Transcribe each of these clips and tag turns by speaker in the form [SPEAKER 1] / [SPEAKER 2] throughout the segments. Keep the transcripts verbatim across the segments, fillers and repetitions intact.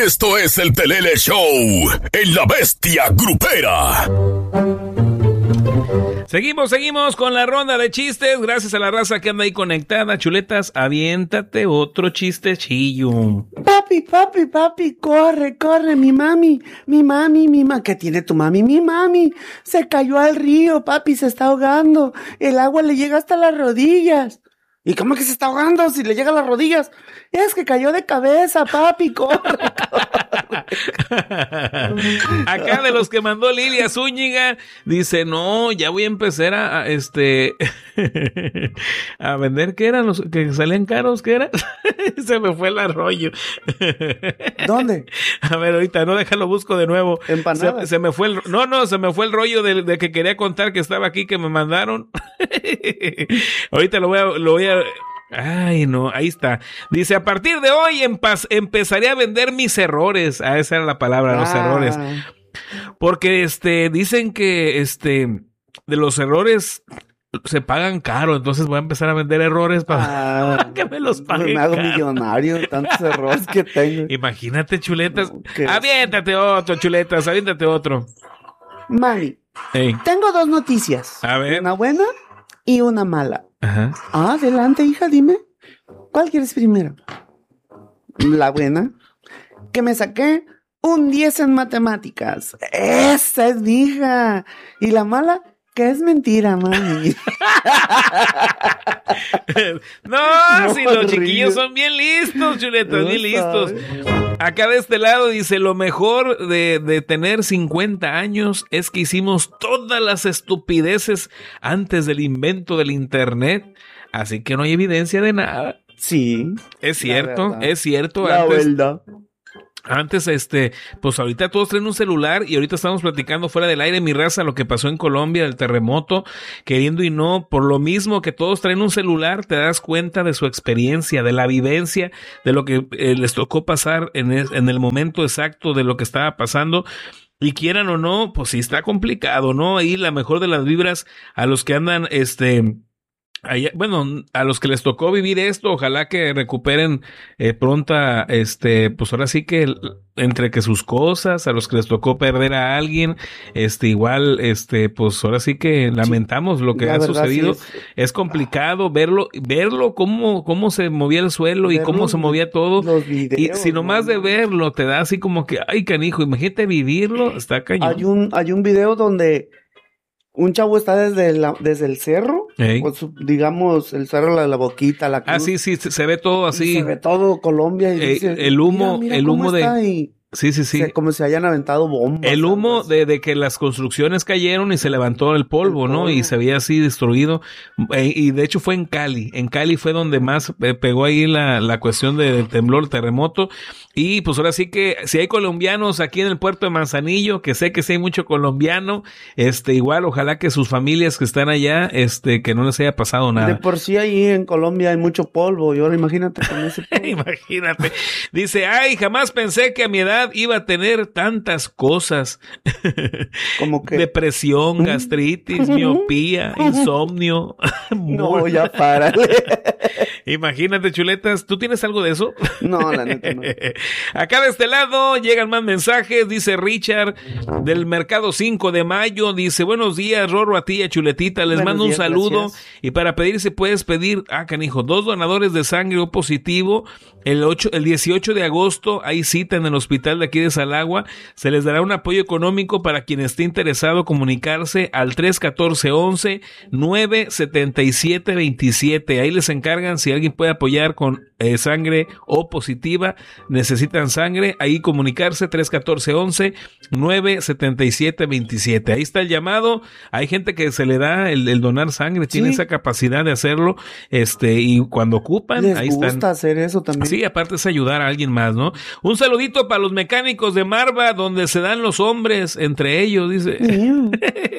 [SPEAKER 1] Esto es el Pelele Show en La Bestia Grupera.
[SPEAKER 2] Seguimos, seguimos con la ronda de chistes. Gracias a la raza que anda ahí conectada. Chuletas, aviéntate otro chistecillo.
[SPEAKER 3] Papi, papi, papi, corre, corre, mi mami, mi mami, mi mami. ¿Qué tiene tu mami? Mi mami se cayó al río, papi, se está ahogando. El agua le llega hasta las rodillas. ¿Y cómo que se está ahogando si le llega a las rodillas? Es que cayó de cabeza, papi, corre, corre.
[SPEAKER 2] Acá de los que mandó Lilia Zúñiga, dice, no, ya voy a empezar a, a este a vender, ¿qué eran los que salían caros? ¿Qué era? Se me fue el arroyo.
[SPEAKER 3] ¿Dónde?
[SPEAKER 2] A ver, ahorita, no, déjalo, busco de nuevo.
[SPEAKER 3] Empanadas.
[SPEAKER 2] Se, se me fue el, no, no, se me fue el rollo de, de que quería contar que estaba aquí, que me mandaron. Ahorita lo voy a, lo voy a Ay, no, ahí está. Dice, a partir de hoy empa- empezaré a vender mis errores. Ah, esa era la palabra, ah. los errores. Porque, este, dicen que, este, de los errores se pagan caro. Entonces voy a empezar a vender errores para
[SPEAKER 3] ah,
[SPEAKER 2] que me los paguen.
[SPEAKER 3] Me hago
[SPEAKER 2] caro.
[SPEAKER 3] millonario, tantos errores que tengo.
[SPEAKER 2] Imagínate, chuletas.
[SPEAKER 3] No, ¿qué?
[SPEAKER 2] Aviéntate otro, chuletas, aviéntate otro.
[SPEAKER 3] Mami,
[SPEAKER 2] hey.
[SPEAKER 3] Tengo dos noticias.
[SPEAKER 2] A ver.
[SPEAKER 3] Una buena y una mala.
[SPEAKER 2] Ajá.
[SPEAKER 3] Ah, adelante, hija, dime. ¿Cuál quieres primero? La buena, que me saqué un diez en matemáticas. Esa es mi hija. Y la mala, que es mentira, mami.
[SPEAKER 2] No, no, si los chiquillos son bien listos, chuletas, no bien listos. Acá de este lado dice, lo mejor de, de tener cincuenta años es que hicimos todas las estupideces antes del invento del internet, así que no hay evidencia de nada.
[SPEAKER 3] Sí.
[SPEAKER 2] Es cierto, es cierto.
[SPEAKER 3] La
[SPEAKER 2] antes,
[SPEAKER 3] verdad.
[SPEAKER 2] Antes, este, pues ahorita todos traen un celular y ahorita estamos platicando fuera del aire, mi raza, lo que pasó en Colombia, del terremoto, queriendo y no, por lo mismo que todos traen un celular, te das cuenta de su experiencia, de la vivencia, de lo que eh, les tocó pasar en el, en el momento exacto de lo que estaba pasando. Y quieran o no, pues sí está complicado, ¿no? Ahí la mejor de las vibras a los que andan, este... Allá, bueno, a los que les tocó vivir esto, ojalá que recuperen eh, pronta, este, pues ahora sí que entre que sus cosas, a los que les tocó perder a alguien, este, igual, este, pues ahora sí que lamentamos sí, lo que ha sucedido. Sí es, es complicado verlo, verlo cómo, cómo se movía el suelo y cómo los, se movía todo.
[SPEAKER 3] Videos,
[SPEAKER 2] y si nomás ¿no? de verlo te da así como que, ay, canijo, imagínate vivirlo, está cañón.
[SPEAKER 3] Hay un, hay un video donde un chavo está desde, la, desde el cerro, hey. con su, digamos, el cerro, la, la boquita, la cruz.
[SPEAKER 2] Ah, sí, sí, se ve todo así.
[SPEAKER 3] Se ve todo Colombia. Y
[SPEAKER 2] eh,
[SPEAKER 3] dice,
[SPEAKER 2] el humo,
[SPEAKER 3] mira, mira
[SPEAKER 2] el humo de...
[SPEAKER 3] Y
[SPEAKER 2] sí, sí, sí.
[SPEAKER 3] Se, como si hayan aventado bombas.
[SPEAKER 2] El humo de, de que las construcciones cayeron y se levantó el polvo, el ¿no? polvo. Y se veía así destruido. Eh, y de hecho fue en Cali. En Cali fue donde más eh, pegó ahí la, la cuestión del temblor, el terremoto. Y pues ahora sí que si hay colombianos aquí en el puerto de Manzanillo, que sé que sí hay mucho colombiano, este, igual ojalá que sus familias que están allá, este, que no les haya pasado nada.
[SPEAKER 3] De por sí ahí en Colombia hay mucho polvo, y ahora imagínate con ese polvo.
[SPEAKER 2] Imagínate. Dice, ay, jamás pensé que a mi edad iba a tener tantas cosas.
[SPEAKER 3] Como que
[SPEAKER 2] depresión, gastritis, miopía, insomnio.
[SPEAKER 3] No, ya párale.
[SPEAKER 2] Imagínate, chuletas, ¿tú tienes algo de eso?
[SPEAKER 3] No, la neta no.
[SPEAKER 2] Acá de este lado llegan más mensajes, dice Richard del Mercado cinco de Mayo, dice, buenos días, Rorro, a ti y a Chuletita, les buenos mando un días, saludo, gracias. Y para pedir se puedes pedir, ah, canijo, dos donadores de sangre O positivo, el ocho, el dieciocho de agosto hay cita en el hospital de aquí de Salagua, se les dará un apoyo económico para quien esté interesado comunicarse al tres catorce once nueve setenta y siete veintisiete, ahí les encargan si alguien puede apoyar con eh, sangre O positiva, necesitan sangre, ahí comunicarse tres catorce once nueve setenta y siete veintisiete, ahí está el llamado, hay gente que se le da el, el donar sangre, tiene sí. esa capacidad de hacerlo, este, y cuando ocupan,
[SPEAKER 3] les
[SPEAKER 2] ahí
[SPEAKER 3] gusta
[SPEAKER 2] están.
[SPEAKER 3] hacer eso también.
[SPEAKER 2] Sí, aparte es ayudar a alguien más, ¿no? Un saludito para los mecánicos de Marva, donde se dan los hombres entre ellos, dice. Mm.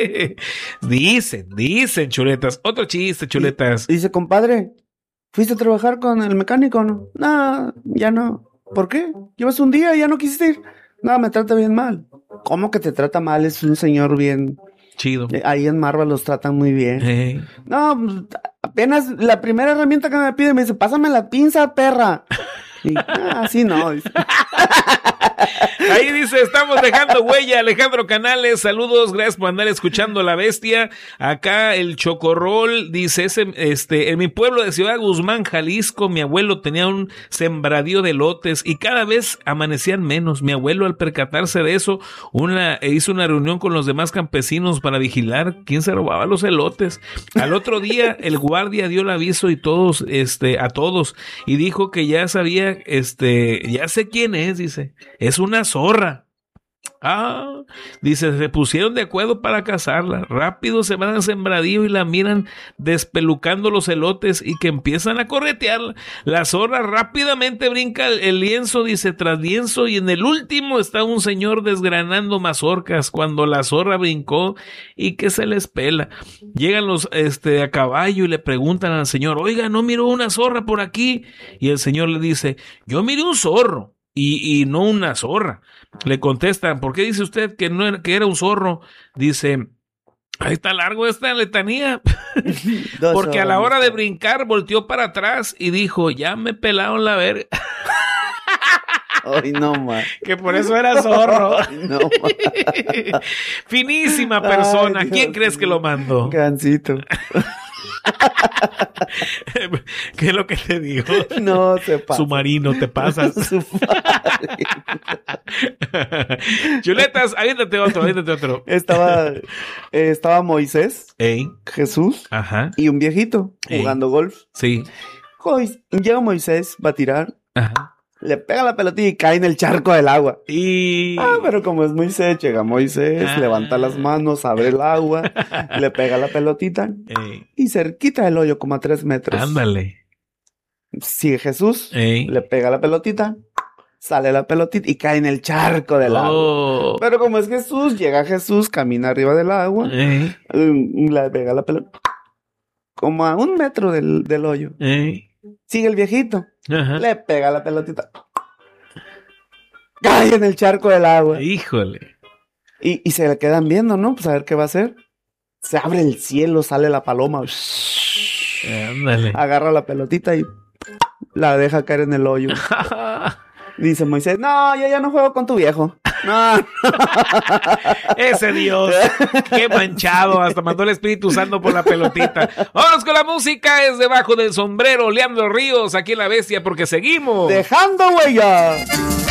[SPEAKER 2] dicen, dicen, chuletas, otro chiste, chuletas.
[SPEAKER 3] Dice, compadre, ¿fuiste a trabajar con el mecánico o no? No, ya no. ¿Por qué? Llevas un día y ya no quisiste ir. No, me trata bien mal. ¿Cómo que te trata mal? Es un señor bien
[SPEAKER 2] chido.
[SPEAKER 3] Ahí en Marva los tratan muy bien.
[SPEAKER 2] Hey.
[SPEAKER 3] No, apenas la primera herramienta que me pide me dice, pásame la pinza, perra. Y, ah, así no. Dice.
[SPEAKER 2] Ahí dice, estamos dejando huella, Alejandro Canales, saludos, gracias por andar escuchando La Bestia. Acá el Chocorrol dice, ese, este, en mi pueblo de Ciudad Guzmán, Jalisco, mi abuelo tenía un sembradío de elotes y cada vez amanecían menos. Mi abuelo, al percatarse de eso, una, hizo una reunión con los demás campesinos para vigilar quién se robaba los elotes. Al otro día, el guardia dio el aviso y todos, este, a todos, y dijo que ya sabía, este, ya sé quién es, dice, es una zorra. Ah, dice, se pusieron de acuerdo para cazarla. Rápido se van al sembradío y la miran despelucando los elotes y que empiezan a corretearla. La zorra rápidamente brinca el, el lienzo, dice, tras lienzo, y en el último está un señor desgranando mazorcas cuando la zorra brincó y que se les pela. Llegan los este a caballo y le preguntan al señor, oiga, ¿no miró una zorra por aquí? Y el señor le dice, yo miré un zorro. Y, y no una zorra. Le contestan, ¿por qué dice usted que no era, que era un zorro? Dice, ahí está largo esta letanía. Porque a la hora de brincar volteó para atrás y dijo, ya me pelaron la verga.
[SPEAKER 3] Ay, no más.
[SPEAKER 2] Que por eso era zorro.
[SPEAKER 3] Ay, no más.
[SPEAKER 2] Finísima persona.
[SPEAKER 3] Ay,
[SPEAKER 2] ¿Quién crees que lo mandó?
[SPEAKER 3] Gansito.
[SPEAKER 2] ¿Qué es lo que te digo?
[SPEAKER 3] No se pasa.
[SPEAKER 2] Submarino, te pasas. Chuletas, aviéntate otro, aviéntate otro.
[SPEAKER 3] Estaba, eh, estaba Moisés,
[SPEAKER 2] Ey.
[SPEAKER 3] Jesús,
[SPEAKER 2] Ajá.
[SPEAKER 3] y un viejito
[SPEAKER 2] Ey.
[SPEAKER 3] jugando golf.
[SPEAKER 2] Sí.
[SPEAKER 3] Mois- Llega Moisés, va a tirar,
[SPEAKER 2] Ajá.
[SPEAKER 3] le pega la pelotilla y cae en el charco del agua.
[SPEAKER 2] Y...
[SPEAKER 3] Ah, pero como es Moisés, llega Moisés,
[SPEAKER 2] Ah.
[SPEAKER 3] levanta las manos, abre el agua, le pega la pelotita
[SPEAKER 2] Ey.
[SPEAKER 3] y cerquita del hoyo, como a tres metros.
[SPEAKER 2] Ándale.
[SPEAKER 3] Sigue Jesús,
[SPEAKER 2] Ey.
[SPEAKER 3] le pega la pelotita, sale la pelotita y cae en el charco del agua.
[SPEAKER 2] Oh.
[SPEAKER 3] Pero como es Jesús, llega Jesús, camina arriba del agua,
[SPEAKER 2] Ey.
[SPEAKER 3] mm, le pega la pelota como a un metro del, del hoyo.
[SPEAKER 2] Ey.
[SPEAKER 3] Sigue el viejito,
[SPEAKER 2] Ajá.
[SPEAKER 3] le pega la pelotita, cae en el charco del agua.
[SPEAKER 2] Híjole.
[SPEAKER 3] Y, y se le quedan viendo, ¿no? Pues a ver qué va a hacer. Se abre el cielo, sale la paloma,
[SPEAKER 2] Ándale.
[SPEAKER 3] agarra la pelotita y la deja caer en el hoyo. Dice Moisés, no, yo ya no juego con tu viejo. No.
[SPEAKER 2] Ese Dios, qué manchado, hasta mandó el Espíritu Santo por la pelotita. Vámonos con la música, es debajo del sombrero, Leandro Ríos, aquí en La Bestia, porque seguimos
[SPEAKER 3] Dejando huella.